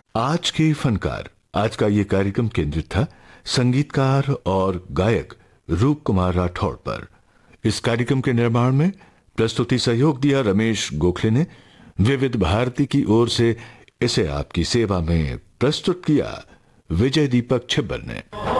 आज के फनकार। आज का ये कार्यक्रम केंद्रित था संगीतकार और गायक रूप कुमार राठौड़ पर। इस कार्यक्रम के निर्माण में प्रस्तुति सहयोग दिया रमेश गोखले ने। विविध भारती की ओर से इसे आपकी सेवा में प्रस्तुत किया विजय दीपक छिब्बर ने।